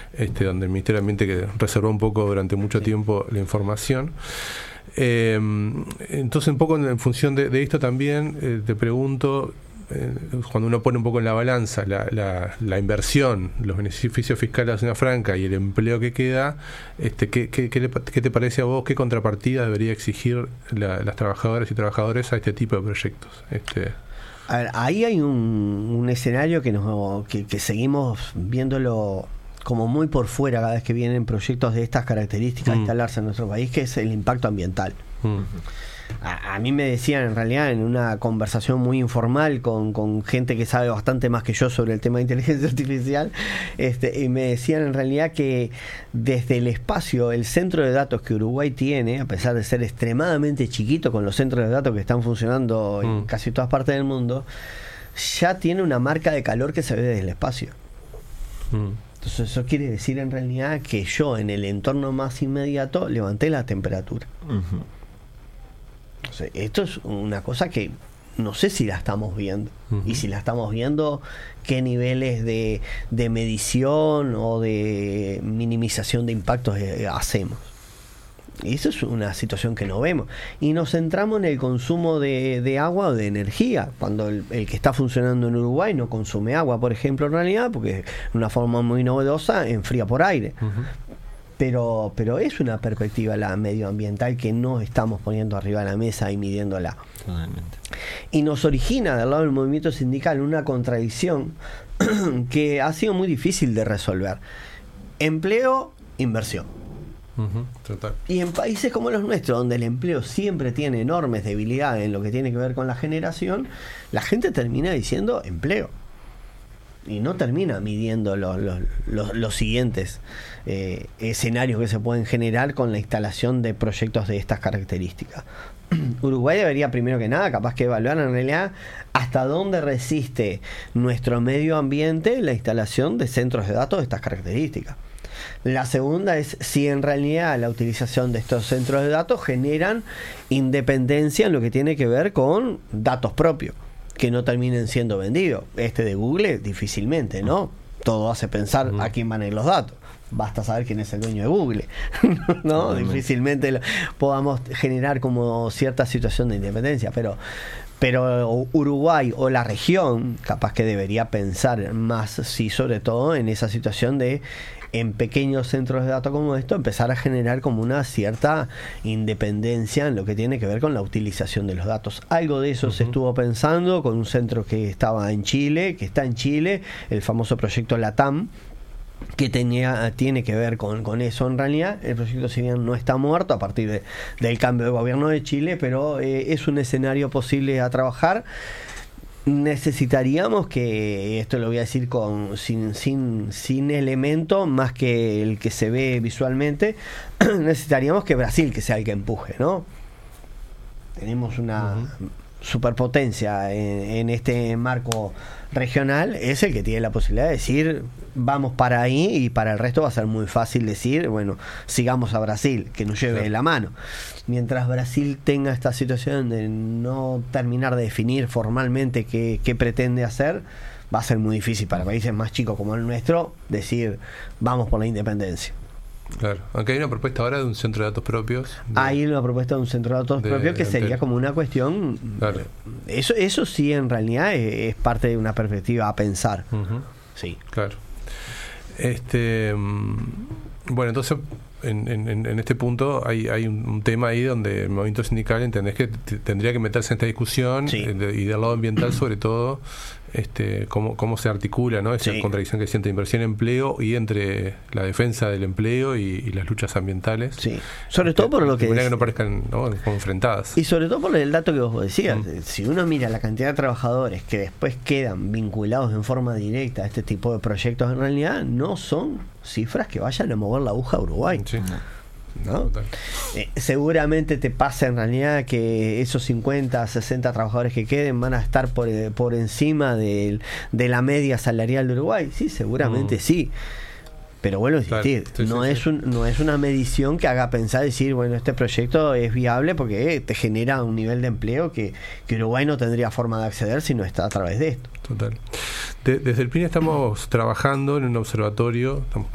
donde el Ministerio de Ambiente que reservó un poco durante mucho tiempo la información. Entonces, un poco en función de esto también te pregunto, cuando uno pone un poco en la balanza la inversión, los beneficios fiscales de la zona franca y el empleo que queda, ¿qué te parece a vos? ¿Qué contrapartida debería exigir las trabajadoras y trabajadores a este tipo de proyectos? A ver, ahí hay un escenario que seguimos viéndolo como muy por fuera cada vez que vienen proyectos de estas características a instalarse en nuestro país, que es el impacto ambiental. A mí me decían, en realidad, en una conversación muy informal con gente que sabe bastante más que yo sobre el tema de inteligencia artificial, y me decían en realidad que desde el espacio, el centro de datos que Uruguay tiene, a pesar de ser extremadamente chiquito con los centros de datos que están funcionando en casi todas partes del mundo, ya tiene una marca de calor que se ve desde el espacio. Entonces eso quiere decir en realidad que yo en el entorno más inmediato levanté la temperatura. O sea, esto es una cosa que no sé si la estamos viendo. Y si la estamos viendo, qué niveles de medición o de minimización de impactos hacemos. Y eso es una situación que no vemos. Y nos centramos en el consumo de agua o de energía, cuando el que está funcionando en Uruguay no consume agua, por ejemplo, en realidad, porque de una forma muy novedosa enfría por aire. Pero es una perspectiva la medioambiental que no estamos poniendo arriba de la mesa y midiéndola. Totalmente. Y nos origina del lado del movimiento sindical una contradicción que ha sido muy difícil de resolver. Empleo, inversión. Total. Y en países como los nuestros, donde el empleo siempre tiene enormes debilidades en lo que tiene que ver con la generación, la gente termina diciendo empleo. Y no termina midiendo los siguientes escenarios que se pueden generar con la instalación de proyectos de estas características. Uruguay debería, primero que nada, capaz que evaluar en realidad hasta dónde resiste nuestro medio ambiente la instalación de centros de datos de estas características. La segunda es si en realidad la utilización de estos centros de datos generan independencia en lo que tiene que ver con datos propios, que no terminen siendo vendidos. De Google, difícilmente, ¿no? Todo hace pensar a quién van a ir los datos. Basta saber quién es el dueño de Google, ¿no? Difícilmente podamos generar como cierta situación de independencia, pero Uruguay o la región capaz que debería pensar más, sí, sobre todo en esa situación de, en pequeños centros de datos como esto, empezar a generar como una cierta independencia en lo que tiene que ver con la utilización de los datos. Algo de eso se estuvo pensando con un centro que estaba en Chile, que está en Chile, el famoso proyecto LATAM, que tiene que ver con eso. En realidad el proyecto, si bien no está muerto a partir del cambio de gobierno de Chile, pero es un escenario posible a trabajar. Necesitaríamos que, esto lo voy a decir sin elemento más que el que se ve visualmente, necesitaríamos que Brasil que sea el que empuje, ¿no? Tenemos una superpotencia en este marco regional, es el que tiene la posibilidad de decir vamos para ahí, y para el resto va a ser muy fácil decir, bueno, sigamos a Brasil, que nos lleve la mano. Mientras Brasil tenga esta situación de no terminar de definir formalmente qué pretende hacer, va a ser muy difícil para países más chicos como el nuestro decir vamos por la independencia. Claro, aunque hay una propuesta ahora de un centro de datos propios. Hay una propuesta de un centro de datos propio que sería como una cuestión. Claro. Eso sí, en realidad es parte de una perspectiva a pensar. Sí. Claro. Bueno, entonces en este punto hay un tema ahí donde el movimiento sindical entendés que tendría que meterse en esta discusión, y del lado ambiental sobre todo, cómo se articula, ¿no? Esa contradicción que siente inversión en empleo y entre la defensa del empleo y las luchas ambientales. Sí. Sobre todo por lo que no parezcan, ¿no?, como enfrentadas. Y sobre todo por el dato que vos decías. Si uno mira la cantidad de trabajadores que después quedan vinculados en forma directa a este tipo de proyectos, en realidad no son cifras que vayan a mover la aguja a Uruguay. Sí. ¿No? Seguramente te pasa en realidad que esos 50, 60 trabajadores que queden van a estar por encima de la media salarial de Uruguay. Sí, seguramente sí. Pero bueno, insistir, no es una medición que haga pensar, decir, bueno, este proyecto es viable porque te genera un nivel de empleo que Uruguay no tendría forma de acceder si no está a través de esto. Total. Desde el PIN estamos trabajando en un observatorio, estamos